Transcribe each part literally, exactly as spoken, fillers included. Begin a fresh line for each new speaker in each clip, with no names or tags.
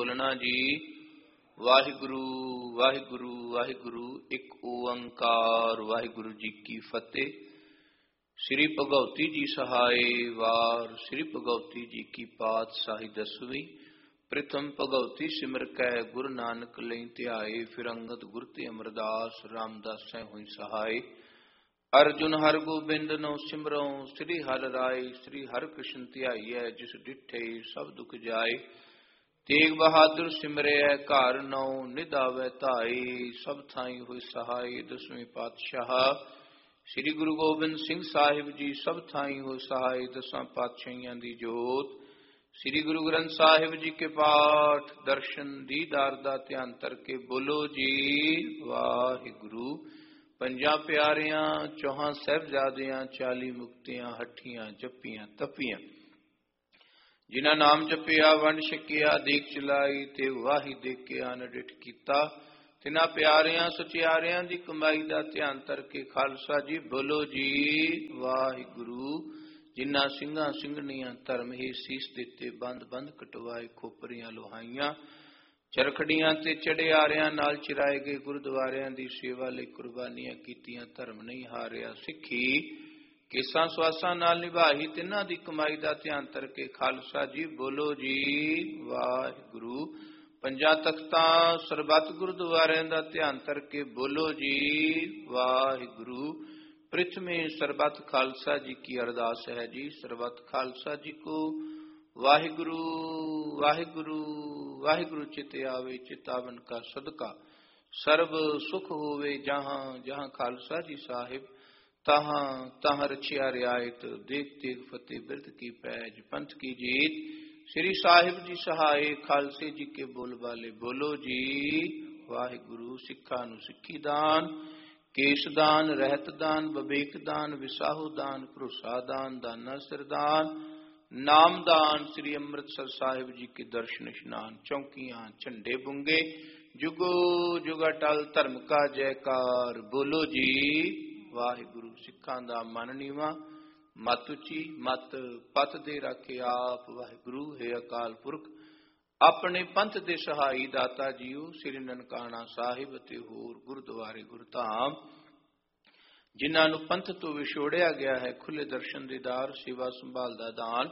बोलना जी। वाहिगुरु वाहिगुरु वाहिगुरु एक ओंकार वाहिगुरु जी की फतेह। श्री भगवती जी सहाय वार श्री भगवती जी की पातशाही दसवीं। प्रथम भगवती सिमर कै गुरु नानक लई ध्याए। फिर अंगद गुर ते अमरदास रामदास हुई सहाय। अर्जुन हर गोबिंद नो सिमरो श्री हर राय। श्री हर कृष्ण ध्याइयै जिस डिठे सब दुख जाए। तेग बहादुर सिमरे घर नौ निध आवै धाई। सब थाई हुई सहाय दसवें पातशाह श्री गुरु गोबिंद सिंह साहिब जी। सब थाई हुई सहाय दसां पातशाहियां दी जोत। श्री गुरु ग्रंथ साहिब जी के पाठ दर्शन दीदार दा ध्यान करके बोलो जी वाहिगुरु। पंजा प्यारियां चौहां साहिबजादियां चाली मुक्तियां हठियां जपियां तपियां। जिन्हां नाम जपिया वंड छकिया दीख चलाई। ते वाही देखिया नडिठ कीता। तिन्हां प्यारियां सचियारियां दी कमाई दा ध्यान करके खालसा जी बोलो जी वाहिगुरु। जिन्हां ਸਿੰਘਾਂ ਸਿੰਘਣੀਆਂ धर्म ही सीस दिते बंद बंद कटवाए खोपरियां लोहाइयां। चरखड़ियां ते चढ़ियारियां नाल चिराए गए गुरुद्वारियां दी सेवा लई कुर्बानियां कीतियां। धर्म नहीं हारिया सिੱਖੀ केसां सवासां नाल निभाही। तिन्हां दी कमाई दा ध्यान करके खालसा जी बोलो जी वाहिगुरु। पंजा तख्तां सरबत गुरुद्वारियां दा ध्यान करके बोलो जी वाहिगुरु। पृथ्वी सरबत खालसा जी की अरदास है जी। सरबत खालसा जी को वाहिगुरु वाहिगुरु वाहिगुरु चित आवे। चितावन का सदका सर्व सुख होवे जहां जहां खालसा जी साहिब तहां तहां रचिया रियायत। देख देख फतेह बिरद की पैज पंथ की जीत। श्री साहिब जी सहाय खालसे जी के बोल वाले बोलो जी वाहिगुरु। सिखा नु सिक्खी दान केश दान रहत दान बबेक दान विसाहु दान भरोसा दान दाना सिरदान नाम दान। श्री अमृतसर साहिब जी के दर्शन स्नान चौकियां झंडे बुंगे जुगो जुगा टल धर्म का जयकार बोलो जी वाहिगुरु। सिखां दा मन नीवा मत उची मत पत दे रखे आप वाहिगुरु। हे अकाल पुरख अपने पंथ दे सहाई दाता जीओ। श्री ननकाना साहिब ते होर गुरुद्वारे गुरधाम जिन्हां नूं पंथ तो विछोड़िया गया है खुले दर्शन दीदार सेवा संभाल दा दान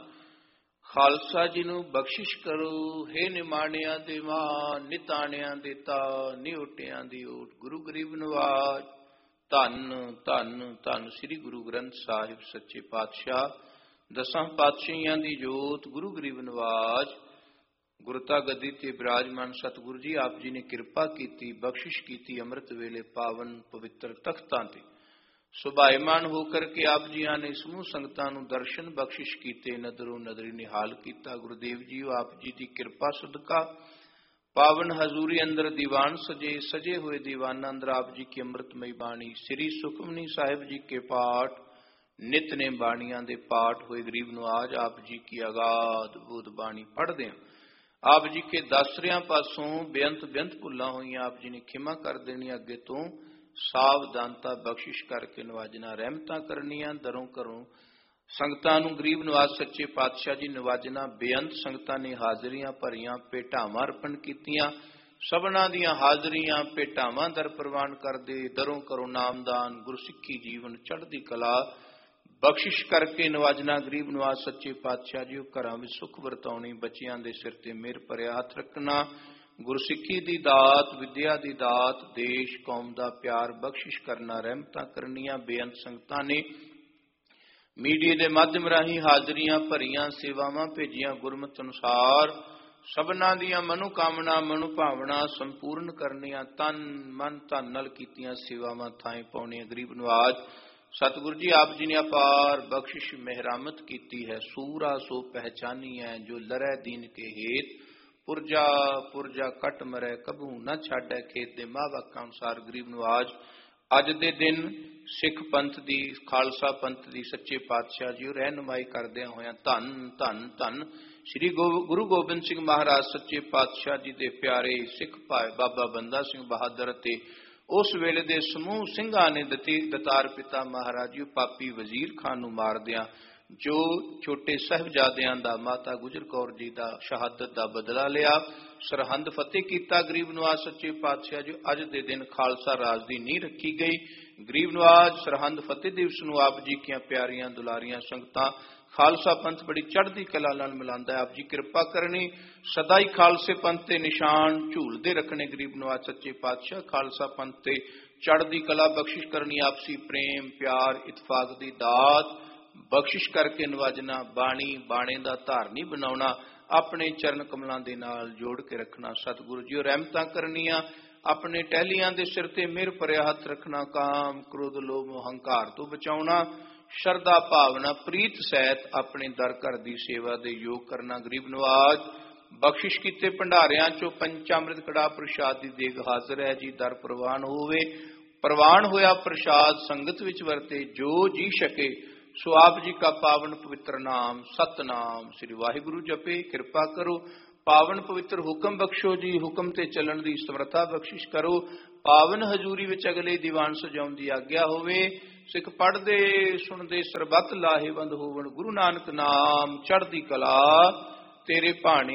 खालसा जी नूं बख्शिश करो। हे निमाणिया दे मान निताणिया दे ता निओटिया दी ओट गुरु गरीब नवाज। धन धन धन श्री गुरु ग्रंथ साहिब सच्चे पातशाह दसां पातशाहियां दी जोत गुरु गरीब नवाज। गुरता गद्दी ते विराजमान सतगुरु जी आप जी ने किरपा की बख्शिश की अमृत वेले पावन पवित्र तख्तां ते सुभाईमान होकर के आप जी ने समूह संगतां नूं दर्शन बख्शिश कीते। नदरों नदरी निहाल कीता। गुरुदेव जी आप जी की किरपा सदका पावन हजूरी अंदर दीवान सजे सजे हुए दीवान अंदर आप जी की अमृतमयी बाणी श्री सुखमनी साहिब जी के पाठ नित ने बाणियां दे पाठ हुए। गरीब नवाज आप जी की अगाध बोध बाणी पढ़दे आप जी के दासरियां पासों बेअंत बेअंत भुलां होईयां आप जी ने खिमा कर देनी। अगे तो सावधानता बख्शिश करके नवाजना रहमतां करनियां। दरों घरों संगतां नूं गरीब नवाज सच्चे पातशाह जी नवाजना। बेअंत संगतां ने हाजरियां भरियां भेटावां अर्पण कीतियां। सबना दियां हाजरियां भेटावां दर प्रवान करदे। दरों घरों नामदान गुरसिੱਖੀ जीवन चढ़दी कला बख्शिश करके नवाजना। गरीब नवाज सच्चे पातशाह जी घरां विच सुख वरताउणी बच्चियां दे सिर ते मेहर भरिया हथ रखना। गुरसिੱਖੀ दी दात विद्या दी दात देश कौम दा प्यार बख्शिश करना रहमतां करनियां। बेअंत संगतां ने मीडिया के माध्यम राही हाजरियां भरियां सेवावां भेजियां गुरमत अनुसार। सबना दियां मनोकामना मनोभावना संपूर्ण करनियां। तन मन धन नाल कीतियां सेवावां थाएं पाउणियां। गरीब नवाज सतगुरु जी आप जी ने अपार बख्शिश मेहरामत की है। सूरा सो पहचानी है जो लरै दीन के हेत। पुरजा पुरजा कट मरै कबू न छाड़ै खेत दे मावाका अनुसार। गरीब नवाज अज दे दिन सिख पंथ दी खालसा पंथ दी सच्चे पातशाह जी रहनुमाई करदियां होया धन धन धन श्री गो गुरु गोबिंद सिंह महाराज सच्चे पातशाह जी दे प्यारे सिख भाई बाबा बंदा सिंह बहादुर ते उस वेले दे समूह ਸਿੰਘਾਂ ने दती दतार पिता महाराज जी पापी वजीर खान नूं मारदियां ਜੋ ਛੋਟੇ ਸਾਹਿਬਜ਼ਾਦਿਆਂ ਦਾ, ਮਾਤਾ ਗੁਜਰ ਕੌਰ ਜੀ ਦਾ ਸ਼ਹਾਦਤ ਦਾ ਬਦਲਾ ਲਿਆ, ਸਰਹੰਦ ਫਤਿਹ ਕੀਤਾ ਗਰੀਬ ਨਵਾਜ਼ ਸੱਚੇ ਪਾਤਸ਼ਾਹ, ਜੋ ਅੱਜ ਦੇ ਦਿਨ ਖਾਲਸਾ ਰਾਜ ਦੀ ਨੀਂਹ ਰੱਖੀ ਗਈ। ਗਰੀਬ ਨਵਾਜ਼ ਸਰਹੰਦ ਫਤਿਹ ਦਿਵਸ ਨੂੰ ਆਪ ਜੀ ਦੀਆਂ ਪਿਆਰੀਆਂ ਦੁਲਾਰੀਆਂ ਸੰਗਤਾਂ ਖਾਲਸਾ ਪੰਥ ਬੜੀ ਚੜ੍ਹਦੀ ਕਲਾ ਨਾਲ ਮਿਲਾਉਂਦਾ ਹੈ। ਆਪ ਜੀ ਕਿਰਪਾ ਕਰਨੀ, ਸਦਾ ਹੀ ਖਾਲਸੇ ਪੰਥ ਤੇ ਨਿਸ਼ਾਨ ਝੂਲਦੇ ਰੱਖਣੇ ਗਰੀਬ ਨਵਾਜ਼ ਸੱਚੇ ਪਾਤਸ਼ਾਹ। ਖਾਲਸਾ ਪੰਥ ਤੇ ਚੜ੍ਹਦੀ ਕਲਾ ਬਖਸ਼ਿਸ਼ ਕਰਨੀ, ਆਪਸੀ ਪ੍ਰੇਮ ਪਿਆਰ ਇਤਫਾਕ ਦੀ ਦਾਤ ਬਖਸ਼ਿਸ਼ ਕਰਕੇ ਨਵਾਜਣਾ, ਬਾਣੀ ਬਾਣੇ ਦਾ ਧਾਰਨੀ ਬਣਾਉਣਾ, ਆਪਣੇ ਚਰਨ ਕਮਲਾਂ ਦੇ ਨਾਲ ਜੋੜ ਕੇ ਰੱਖਣਾ। ਸਤਿਗੁਰੂ ਜੀ ਰਹਿਮਤਾਂ ਕਰਨੀਆਂ, ਆਪਣੇ ਟਹਿਲੀਆਂ ਦੇ ਸਿਰ ਤੇ ਮਿਹਰ ਭਰਿਆ ਹੱਥ ਰੱਖਣਾ, ਕਾਮ ਕ੍ਰੋਧ ਲੋਭ ਹੰਕਾਰ ਤੋਂ ਬਚਾਉਣਾ, ਸ਼ਰਧਾ ਭਾਵਨਾ ਪ੍ਰੀਤ ਸਹਿਤ ਆਪਣੇ ਦਰ ਘਰ ਦੀ ਸੇਵਾ ਦੇ ਯੋਗ ਕਰਨਾ। ਗਰੀਬ ਨਵਾਜ਼ ਬਖਸ਼ਿਸ਼ ਕੀਤੇ ਭੰਡਾਰਿਆਂ ਚੋਂ ਪੰਚਾਮ੍ਰਿਤ ਕੜਾ ਪ੍ਰਸ਼ਾਦ ਦੀ ਦੇਗ ਹਾਜ਼ਰ ਹੈ ਜੀ। ਦਰ ਪ੍ਰਵਾਨ ਹੋਵੇ, ਪ੍ਰਵਾਨ ਹੋਇਆ ਪ੍ਰਸ਼ਾਦ ਸੰਗਤ ਵਿੱਚ ਵਰਤੇ, ਜੋ ਜੀ ਸਕੇ ਸੋ ਆਪ ਜੀ ਕਾ ਪਾਵਨ ਪਵਿੱਤਰ ਨਾਮ ਸਤਨਾਮ ਸ੍ਰੀ ਵਾਹਿਗੁਰੂ ਜਪੇ। ਕਿਰਪਾ ਕਰੋ, ਪਾਵਨ ਪਵਿੱਤਰ ਹੁਕਮ ਬਖਸ਼ੋ ਜੀ, ਹੁਕਮ ਤੇ ਚੱਲਣ ਦੀ ਸਮਰੱਥਾ ਬਖਸ਼ਿਸ਼ ਕਰੋ। ਪਾਵਨ ਹਜ਼ੂਰੀ ਵਿੱਚ ਅਗਲੇ ਦੀਵਾਨ ਸਜਾਉਣ ਦੀ ਆਗਿਆ ਹੋਵੇ। ਸਿੱਖ ਪੜ੍ਹਦੇ ਸੁਣਦੇ ਸਰਬੱਤ ਲਾਹੇਵੰਦ ਹੋਵਣ। ਗੁਰੂ ਨਾਨਕ ਨਾਮ ਚੜ੍ਹਦੀ ਕਲਾ ਤੇਰੇ ਭਾਣੇ